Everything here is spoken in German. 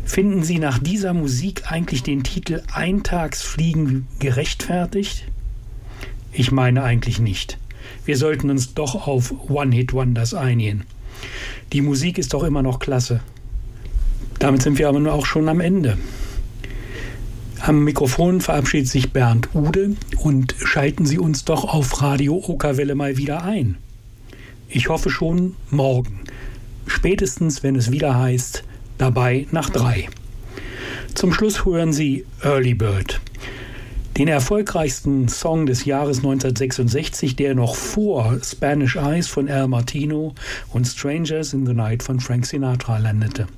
Finden Sie nach dieser Musik eigentlich den Titel Eintagsfliegen gerechtfertigt? Ich meine eigentlich nicht. Wir sollten uns doch auf One-Hit-Wonders einigen. Die Musik ist doch immer noch klasse. Damit sind wir aber nur auch schon am Ende. Am Mikrofon verabschiedet sich Bernd Ude und schalten Sie uns doch auf Radio Okerwelle mal wieder ein. Ich hoffe schon morgen. Spätestens, wenn es wieder heißt, dabei nach 3. Zum Schluss hören Sie Early Bird, den erfolgreichsten Song des Jahres 1966, der noch vor Spanish Eyes von Al Martino und Strangers in the Night von Frank Sinatra landete.